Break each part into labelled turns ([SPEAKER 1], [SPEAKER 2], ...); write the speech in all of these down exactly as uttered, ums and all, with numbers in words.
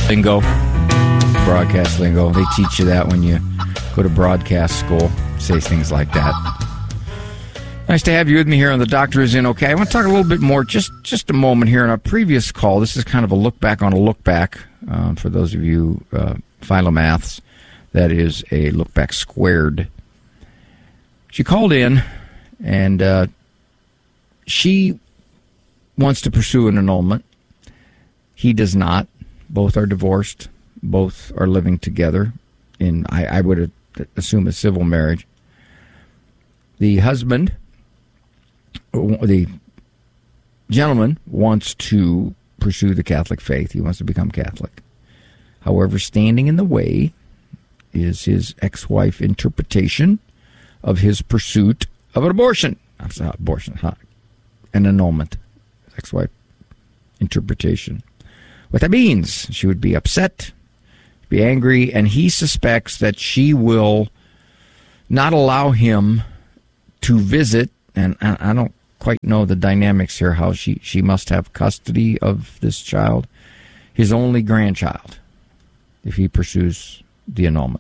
[SPEAKER 1] lingo, broadcast lingo. They teach you that when you go to broadcast school. Say things like that. Nice to have you with me here on The Doctor Is In Okay. I want to talk a little bit more, just, just a moment here. In our previous call, this is kind of a look back on a look back. Um, for those of you uh, philomaths, that is a look back squared. She called in, and uh, she wants to pursue an annulment. He does not. Both are divorced. Both are living together in, I, I would assume, a civil marriage. The husband, the gentleman, wants to pursue the Catholic faith. He wants to become Catholic. However, standing in the way is his ex-wife interpretation of his pursuit of an abortion. Not abortion, huh? An annulment. Ex-wife interpretation. What that means, she would be upset, be angry, and he suspects that she will not allow him to visit, and I don't quite know the dynamics here, how she, she must have custody of this child, his only grandchild, if he pursues the annulment.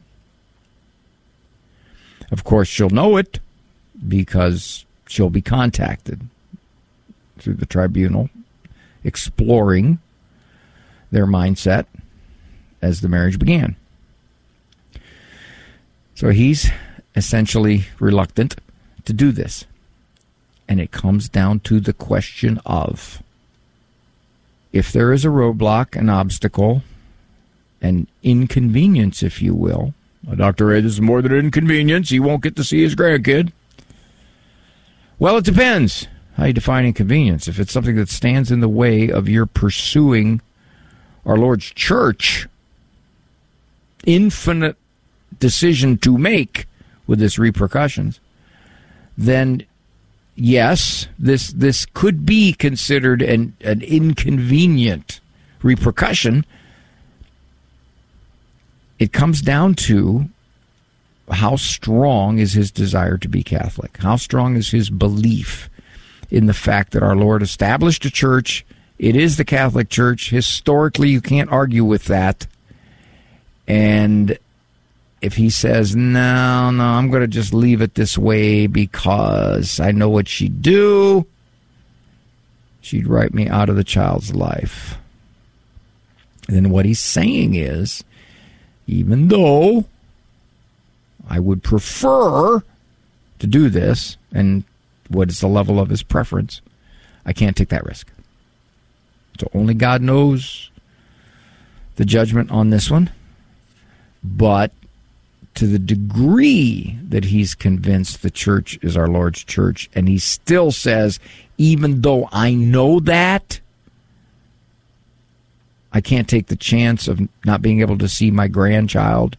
[SPEAKER 1] Of course, she'll know it because she'll be contacted through the tribunal, exploring their mindset as the marriage began. So he's essentially reluctant to do this. And it comes down to the question of, if there is a roadblock, an obstacle, an inconvenience, if you will, Doctor Ray, this is more than an inconvenience. He won't get to see his grandkid. Well, it depends how you define inconvenience. If it's something that stands in the way of your pursuing our Lord's church, infinite decision to make with its repercussions, then yes, this this could be considered an, an inconvenient repercussion. It comes down to how strong is his desire to be Catholic? How strong is his belief in the fact that our Lord established a church? It is the Catholic Church. Historically, you can't argue with that. And if he says, no, no, I'm going to just leave it this way because I know what she'd do, she'd write me out of the child's life. And then what he's saying is, even though I would prefer to do this, and what is the level of his preference, I can't take that risk. So only God knows the judgment on this one. But to the degree that he's convinced the church is our Lord's church, and he still says, even though I know that, I can't take the chance of not being able to see my grandchild,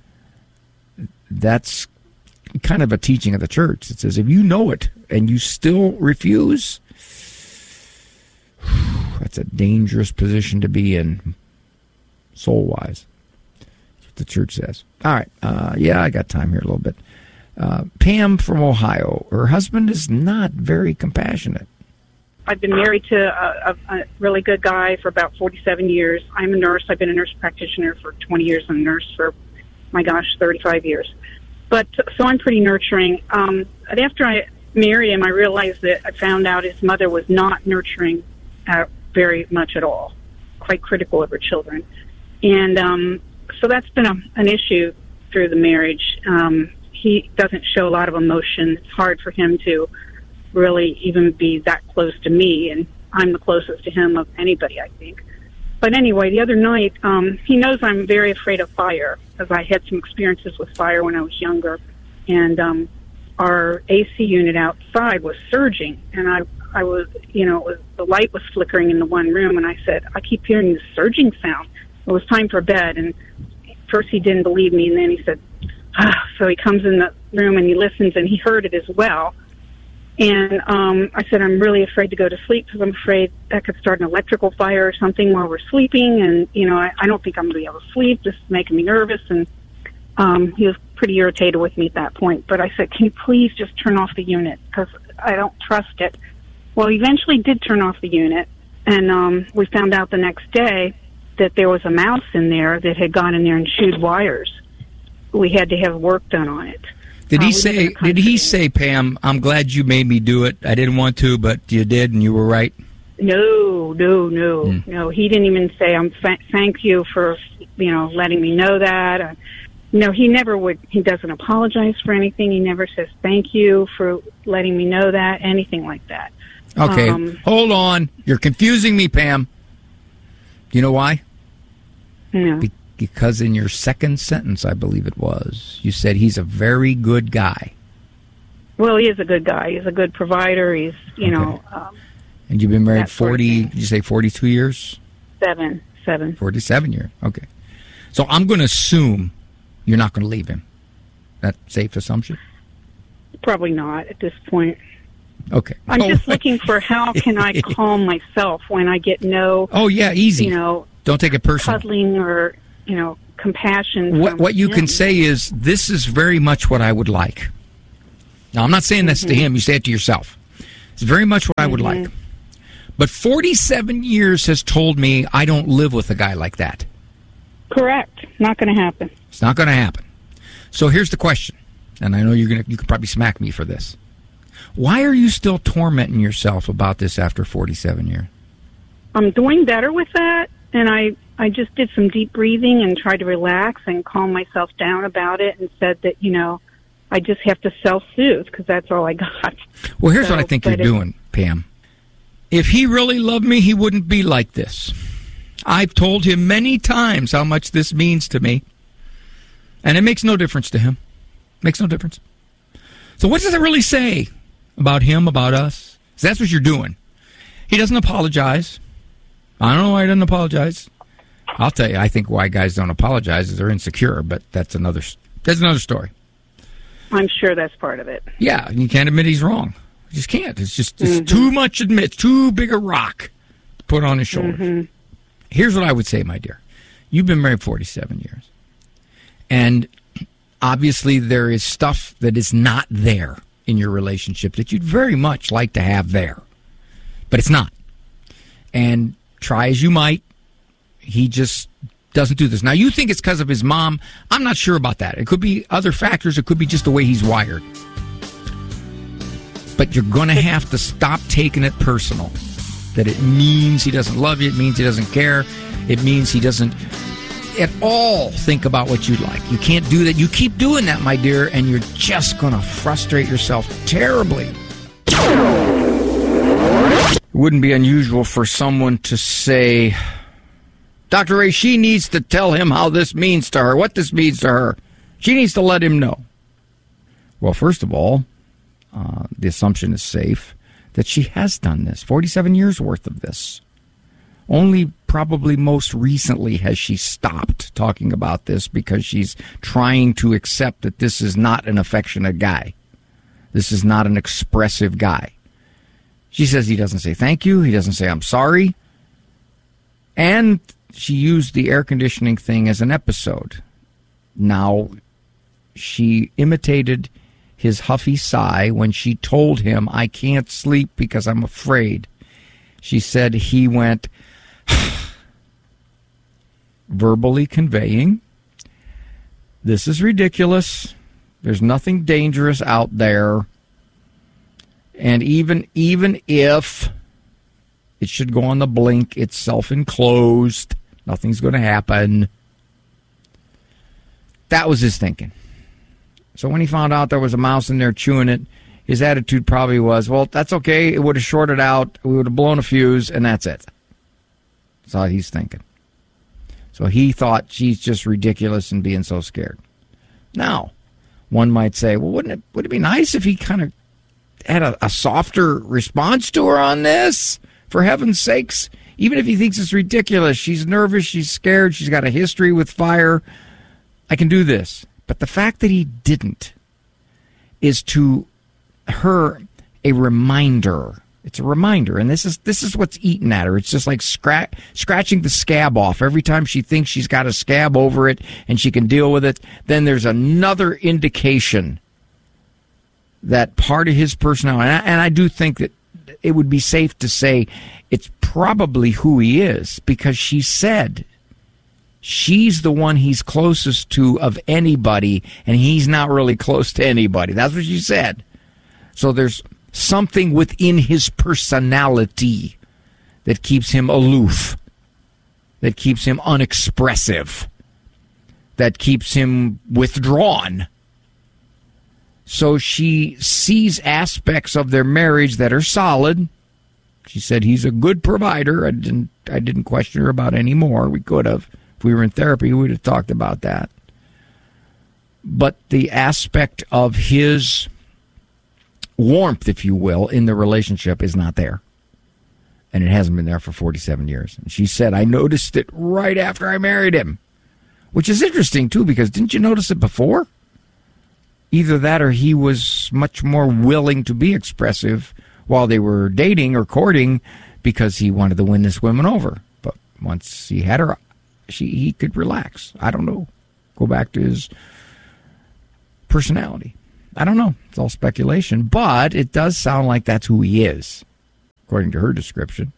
[SPEAKER 1] that's kind of a teaching of the church. It says, if you know it and you still refuse, that's a dangerous position to be in, soul-wise. That's what the church says. All right. Uh, yeah, I got time here a little bit. Uh, Pam from Ohio. Her husband is not very compassionate.
[SPEAKER 2] I've been married to a, a, a really good guy for about forty-seven years. I'm a nurse. I've been a nurse practitioner for twenty years. I'm a nurse for, my gosh, thirty-five years. But so I'm pretty nurturing. Um, and after I married him, I realized that I found out his mother was not nurturing uh, very much at all, quite critical of her children. And um, so that's been a, an issue through the marriage. Um, he doesn't show a lot of emotion. It's hard for him to really even be that close to me, and I'm the closest to him of anybody, I think. But anyway, the other night, um, he knows I'm very afraid of fire, because I had some experiences with fire when I was younger, and um, our A C unit outside was surging, and I, I was, you know, it was, the light was flickering in the one room, and I said, I keep hearing this surging sound. It was time for bed, and first he didn't believe me, and then he said, ah. So he comes in the room and he listens, and he heard it as well. And um, I said, I'm really afraid to go to sleep because I'm afraid that could start an electrical fire or something while we're sleeping. And, you know, I, I don't think I'm going to be able to sleep. This is making me nervous. And um, he was pretty irritated with me at that point. But I said, can you please just turn off the unit because I don't trust it. Well, he eventually did turn off the unit. And um, we found out the next day that there was a mouse in there that had gone in there and chewed wires. We had to have work done on it.
[SPEAKER 1] Did he
[SPEAKER 2] uh,
[SPEAKER 1] say, did he say, Pam, I'm glad you made me do it. I didn't want to, but you did and you were right?
[SPEAKER 2] No, no, no, mm. no. He didn't even say, "I'm th- thank you for, you know, letting me know that." Uh, no, he never would. He doesn't apologize for anything. He never says thank you for letting me know that, anything like that.
[SPEAKER 1] Okay,
[SPEAKER 2] um,
[SPEAKER 1] hold on. You're confusing me, Pam. You know why?
[SPEAKER 2] No.
[SPEAKER 1] Be- because in your second sentence, I believe it was, you said he's a very good guy.
[SPEAKER 2] Well, he is a good guy. He's a good provider. He's, you okay. know... Um,
[SPEAKER 1] And you've been married forty, did you say forty-two years?
[SPEAKER 2] Seven. Seven.
[SPEAKER 1] forty-seven years. Okay. So I'm going to assume you're not going to leave him. That safe assumption?
[SPEAKER 2] Probably not at this point.
[SPEAKER 1] Okay.
[SPEAKER 2] I'm
[SPEAKER 1] oh,
[SPEAKER 2] just looking for how can I calm myself when I get no...
[SPEAKER 1] Oh, yeah, easy.
[SPEAKER 2] You know...
[SPEAKER 1] Don't take it personal.
[SPEAKER 2] Cuddling or, you know, compassion.
[SPEAKER 1] What, what you him. can say is, this is very much what I would like. Now, I'm not saying this mm-hmm. to him. You say it to yourself. It's very much what mm-hmm. I would like. But forty-seven years has told me I don't live with a guy like that.
[SPEAKER 2] Correct. Not going to happen.
[SPEAKER 1] It's not going to happen. So here's the question, and I know you're going to, you could probably smack me for this. Why are you still tormenting yourself about this after forty-seven years?
[SPEAKER 2] I'm doing better with that, and I, I just did some deep breathing and tried to relax and calm myself down about it and said that, you know, I just have to self-soothe because that's all I got.
[SPEAKER 1] Well, here's
[SPEAKER 2] so,
[SPEAKER 1] what I think you're
[SPEAKER 2] it,
[SPEAKER 1] doing, Pam. If he really loved me, he wouldn't be like this. I've told him many times how much this means to me, and it makes no difference to him. Makes no difference. So what does it really say about him, about us? So that's what you're doing. He doesn't apologize. I don't know why he doesn't apologize. I'll tell you, I think why guys don't apologize is they're insecure, but that's another that's another story.
[SPEAKER 2] I'm sure that's part of it.
[SPEAKER 1] Yeah, you can't admit he's wrong. You just can't. It's just it's mm-hmm. too much admit. It's too big a rock to put on his shoulders. Mm-hmm. Here's what I would say, my dear. You've been married forty-seven years. And obviously there is stuff that is not there in your relationship that you'd very much like to have there. But it's not. And try as you might, he just doesn't do this. Now, you think it's because of his mom. I'm not sure about that. It could be other factors. It could be just the way he's wired. But you're going to have to stop taking it personal. That it means he doesn't love you. It means he doesn't care. It means he doesn't at all think about what you'd like. You can't do that. You keep doing that, my dear, and you're just going to frustrate yourself terribly. It wouldn't be unusual for someone to say, Doctor Ray, she needs to tell him how this means to her, what this means to her. She needs to let him know. Well, first of all, uh, the assumption is safe that she has done this, forty-seven years worth of this. Only probably most recently has she stopped talking about this because she's trying to accept that this is not an affectionate guy. This is not an expressive guy. She says he doesn't say thank you. He doesn't say I'm sorry. And she used the air conditioning thing as an episode. Now, she imitated his huffy sigh when she told him, I can't sleep because I'm afraid. She said he went, verbally conveying, this is ridiculous. There's nothing dangerous out there. And even even if it should go on the blink, it's self-enclosed. Nothing's going to happen. That was his thinking. So when he found out there was a mouse in there chewing it, his attitude probably was, well, that's okay. It would have shorted out. We would have blown a fuse, and that's it. That's how he's thinking. So he thought she's just ridiculous and being so scared. Now, one might say, well, wouldn't it, would it be nice if he kind of had a, a softer response to her on this? For heaven's sakes, even if he thinks it's ridiculous, she's nervous, she's scared, she's got a history with fire, I can do this. But the fact that he didn't is to her a reminder. It's a reminder, and this is this is what's eating at her. It's just like scratch, scratching the scab off. Every time she thinks she's got a scab over it and she can deal with it, then there's another indication that part of his personality, and I, and I do think that it would be safe to say it's probably who he is, because she said She's the one he's closest to of anybody, and he's not really close to anybody. That's what she said. So there's something within his personality that keeps him aloof, that keeps him unexpressive, that keeps him withdrawn. So she sees aspects of their marriage that are solid. She said he's a good provider. I didn't I didn't question her about any more. We could have. If we were in therapy, we would have talked about that. But the aspect of his warmth, if you will, in the relationship is not there. And it hasn't been there for forty-seven years. And she said, I noticed it right after I married him. Which is interesting, too, because didn't you notice it before? Either that or he was much more willing to be expressive while they were dating or courting because he wanted to win this woman over. But once he had her, she, he could relax. I don't know. Go back to his personality. I don't know. It's all speculation. But it does sound like that's who he is, according to her description.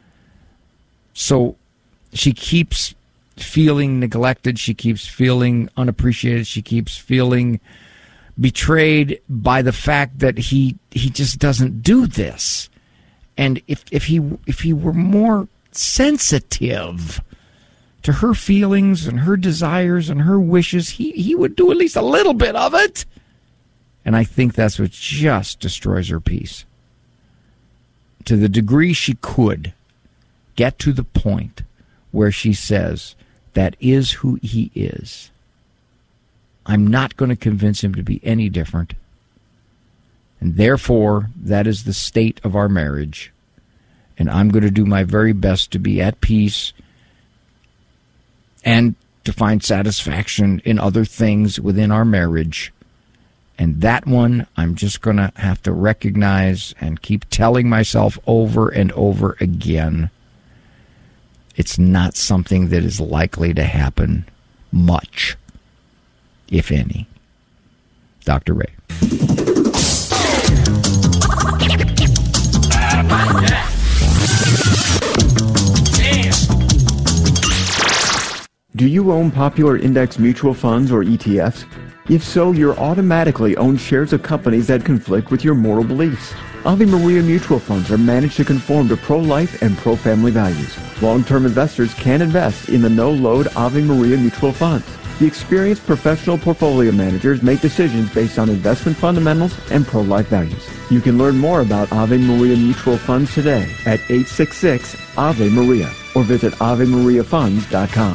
[SPEAKER 1] So she keeps feeling neglected. She keeps feeling unappreciated. She keeps feeling betrayed by the fact that he he just doesn't do this. And if if he if he were more sensitive to her feelings and her desires and her wishes, he, he would do at least a little bit of it. And I think that's what just destroys her peace. To the degree she could get to the point where she says, that is who he is. I'm not going to convince him to be any different. And therefore, that is the state of our marriage. And I'm going to do my very best to be at peace and to find satisfaction in other things within our marriage. And that one, I'm just going to have to recognize and keep telling myself over and over again, it's not something that is likely to happen much, if any. Doctor Ray.
[SPEAKER 3] Do you own popular index mutual funds or E T Fs? If so, you're automatically own shares of companies that conflict with your moral beliefs. Ave Maria mutual funds are managed to conform to pro-life and pro-family values. Long-term investors can invest in the no-load Ave Maria mutual funds. The experienced professional portfolio managers make decisions based on investment fundamentals and pro-life values. You can learn more about Ave Maria mutual funds today at eight six six Ave Maria or visit ave maria funds dot com.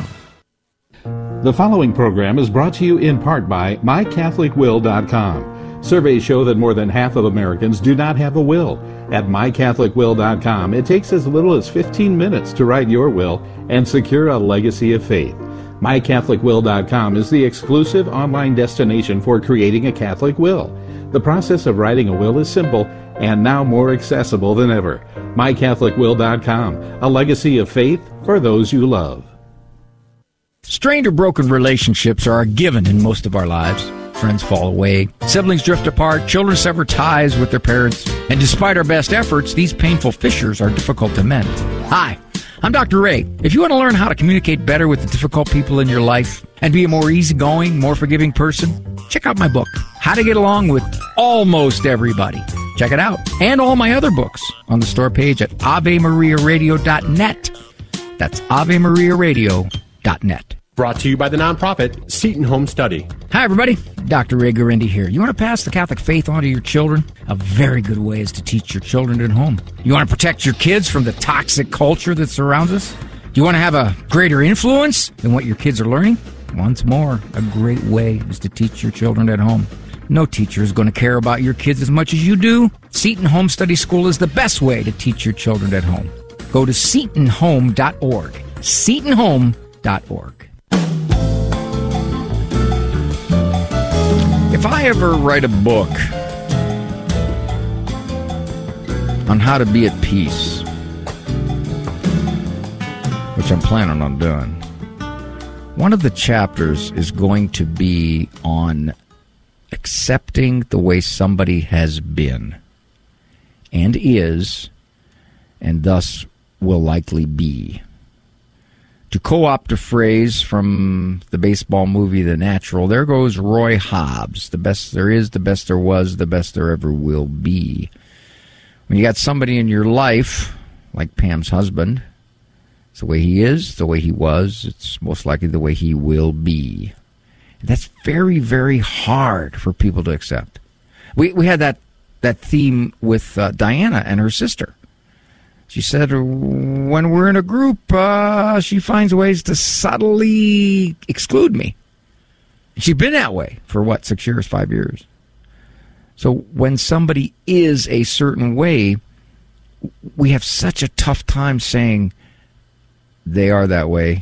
[SPEAKER 4] The following program is brought to you in part by my catholic will dot com. Surveys show that more than half of Americans do not have a will. At my catholic will dot com, it takes as little as fifteen minutes to write your will and secure a legacy of faith. my catholic will dot com is the exclusive online destination for creating a Catholic will. The process of writing a will is simple and now more accessible than ever. my catholic will dot com, a legacy of faith for those you love.
[SPEAKER 1] Strained or broken relationships are a given in most of our lives. Friends fall away, siblings drift apart, children sever ties with their parents, and despite our best efforts, these painful fissures are difficult to mend. Hi, I'm Doctor Ray. If you want to learn how to communicate better with the difficult people in your life and be a more easygoing, more forgiving person, check out my book, How to Get Along with Almost Everybody. Check it out. And all my other books on the store page at ave maria radio dot net. That's ave maria radio dot net.
[SPEAKER 5] Brought to you by the nonprofit Seton Home Study.
[SPEAKER 1] Hi, everybody. Doctor Ray Guarendi here. You want to pass the Catholic faith on to your children? A very good way is to teach your children at home. You want to protect your kids from the toxic culture that surrounds us? Do you want to have a greater influence than what your kids are learning? Once more, a great way is to teach your children at home. No teacher is going to care about your kids as much as you do. Seton Home Study School is the best way to teach your children at home. Go to seton home dot org. seton home dot org. If I ever write a book on how to be at peace, which I'm planning on doing, one of the chapters is going to be on accepting the way somebody has been and is, and thus will likely be. To co-opt a phrase from the baseball movie The Natural, there goes Roy Hobbs. The best there is, the best there was, the best there ever will be. When you got somebody in your life, like Pam's husband, it's the way he is, the way he was, it's most likely the way he will be. And that's very, very hard for people to accept. We we had that, that theme with uh, Diana and her sister. She said when we're in a group, uh, she finds ways to subtly exclude me. She's been that way for, what, six years, five years. So when somebody is a certain way, we have such a tough time saying they are that way.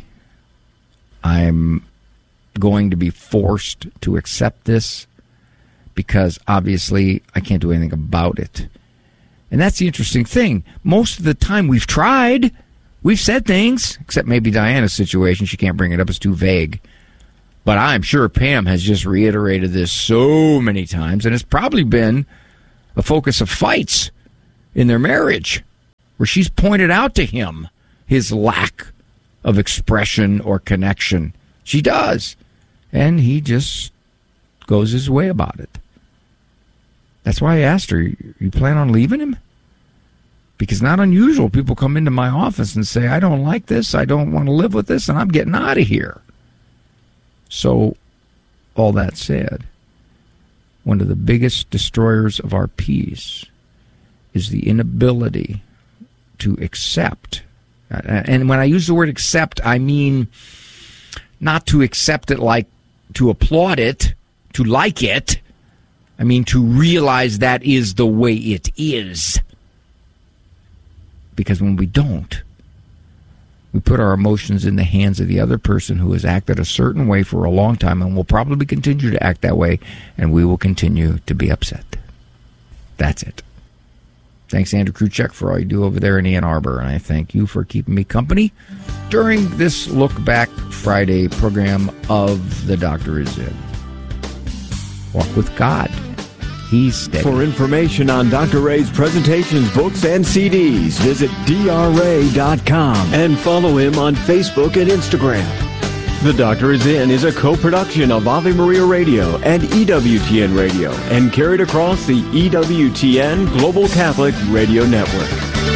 [SPEAKER 1] I'm going to be forced to accept this because obviously I can't do anything about it. And that's the interesting thing. Most of the time we've tried. We've said things, except maybe Diana's situation. She can't bring it up. It's too vague. But I'm sure Pam has just reiterated this so many times, and it's probably been a focus of fights in their marriage, where she's pointed out to him his lack of expression or connection. She does. And he just goes his way about it. That's why I asked her, you plan on leaving him? Because not unusual. People come into my office and say, I don't like this, I don't want to live with this, and I'm getting out of here. So, all that said, one of the biggest destroyers of our peace is the inability to accept. And when I use the word accept, I mean not to accept it like to applaud it, to like it. I mean, to realize that is the way it is. Because when we don't, we put our emotions in the hands of the other person who has acted a certain way for a long time and will probably continue to act that way, and we will continue to be upset. That's it. Thanks, Andrew Kruchek, for all you do over there in Ann Arbor, and I thank you for keeping me company during this Look Back Friday program of The Doctor Is In. Walk with God. He's steady.
[SPEAKER 3] For information on Doctor Ray's presentations, books, and C Ds, visit D R ray dot com and follow him on Facebook and Instagram. The Doctor Is In is a co-production of Ave Maria Radio and E W T N Radio and carried across the E W T N Global Catholic Radio Network.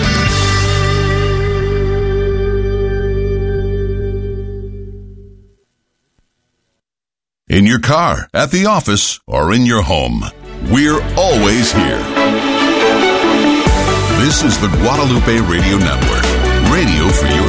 [SPEAKER 6] In your car, at the office, or in your home, we're always here. This is the Guadalupe Radio Network, radio for your